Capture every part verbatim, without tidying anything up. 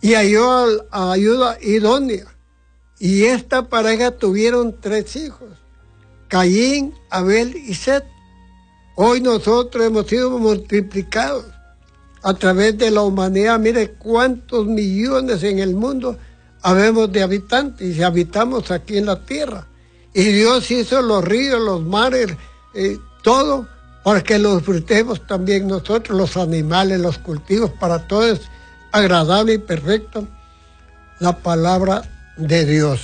y halló ayuda idónea. Y esta pareja tuvieron tres hijos, Caín, Abel y Set. Hoy nosotros hemos sido multiplicados a través de la humanidad. Mire cuántos millones en el mundo habemos de habitantes y habitamos aquí en la tierra. Y Dios hizo los ríos, los mares, eh, todo para que los disfrutemos también nosotros, los animales, los cultivos, para todo es agradable y perfecto la palabra de Dios.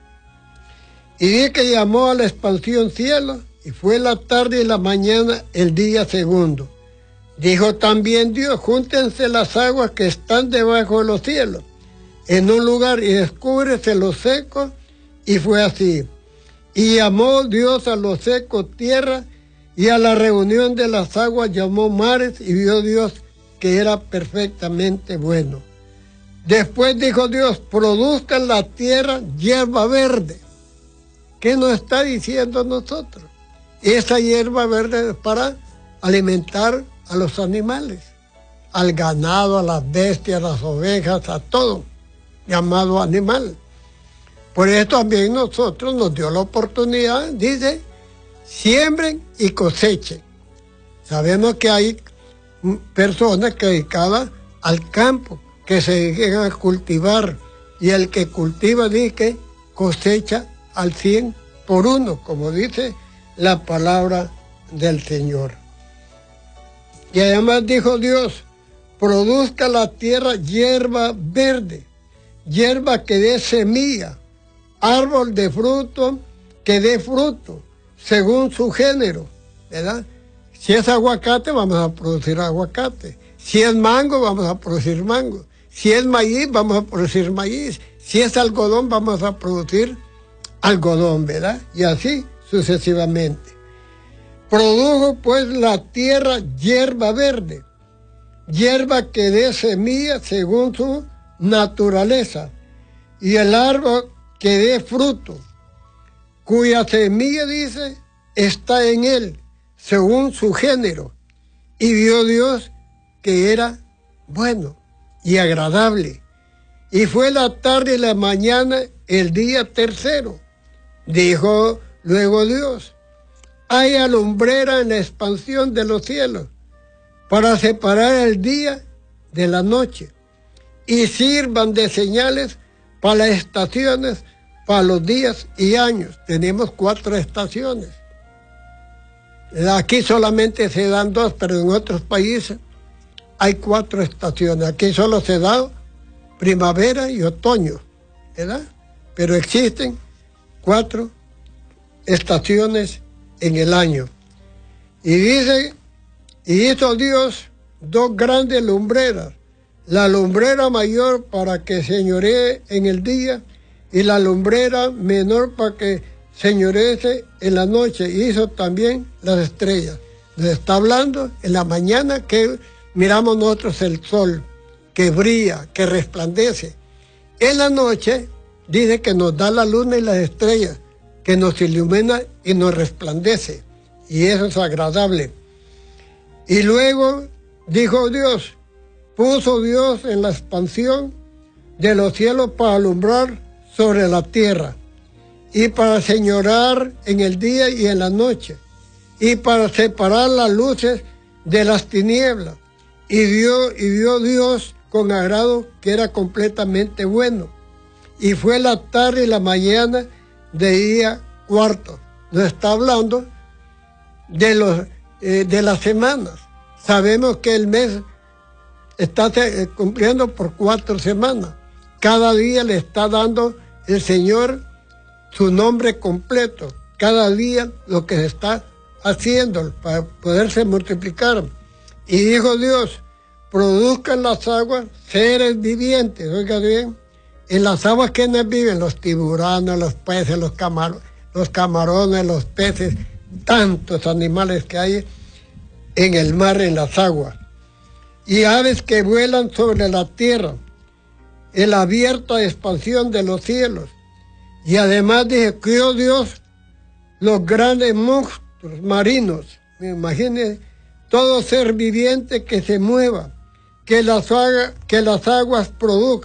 Y dice que llamó a la expansión cielo, y fue la tarde y la mañana el día segundo. Dijo también Dios, júntense las aguas que están debajo de los cielos en un lugar y descúbrese lo seco, y fue así. Y llamó Dios a lo seco tierra, y a la reunión de las aguas llamó mares, y vio Dios que era perfectamente bueno. Después dijo Dios, produzca en la tierra hierba verde. ¿Qué nos está diciendo nosotros? Esa hierba verde es para alimentar a los animales, al ganado, a las bestias, a las ovejas, a todo llamado animal. Por eso también nosotros nos dio la oportunidad, dice, siembren y cosechen. Sabemos que hay personas que dedicadas al campo, que se dedican a cultivar, y el que cultiva dice que cosecha al cien por uno, como dice la palabra del Señor. Y además dijo Dios, produzca la tierra hierba verde, hierba que dé semilla, árbol de fruto que dé fruto, según su género, ¿verdad? Si es aguacate, vamos a producir aguacate. Si es mango, vamos a producir mango. Si es maíz, vamos a producir maíz. Si es algodón, vamos a producir algodón, ¿verdad? Y así sucesivamente. Produjo pues la tierra hierba verde, hierba que dé semilla según su naturaleza, y el árbol que dé fruto, cuya semilla, dice, está en él, según su género. Y vio Dios que era bueno y agradable. Y fue la tarde y la mañana el día tercero. Dijo luego Dios, haya lumbrera en la expansión de los cielos, para separar el día de la noche, y sirvan de señales para las estaciones, para los días y años. Tenemos cuatro estaciones. Aquí solamente se dan dos, pero en otros países hay cuatro estaciones. Aquí solo se da primavera y otoño, ¿verdad? Pero existen cuatro estaciones en el año. Y dice, y hizo Dios dos grandes lumbreras, la lumbrera mayor para que señoree en el día, y la lumbrera menor para que señorece en la noche. Hizo también las estrellas. Nos está hablando en la mañana que miramos nosotros el sol, que brilla, que resplandece. En la noche dice que nos da la luna y las estrellas, que nos ilumina y nos resplandece. Y eso es agradable. Y luego dijo Dios, puso Dios en la expansión de los cielos para alumbrar sobre la tierra, y para señorar en el día y en la noche, y para separar las luces de las tinieblas. Y vio, y vio Dios con agrado que era completamente bueno. Y fue la tarde y la mañana de día cuarto. Nos está hablando de, los, eh, de las semanas. Sabemos que el mes está eh, cumpliendo por cuatro semanas. Cada día le está dando el Señor su nombre completo. Cada día lo que se está haciendo para poderse multiplicar. Y dijo Dios, produzcan las aguas seres vivientes. Oiga bien, en las aguas, ¿quiénes viven? Los tiburones, los peces, los, camar los camarones, los peces, tantos animales que hay en el mar, en las aguas. Y aves que vuelan sobre la tierra, en la abierta expansión de los cielos. Y además dije, crió Dios los grandes monstruos marinos. Me imagino todo ser viviente que se mueva, que las, que las aguas produzcan.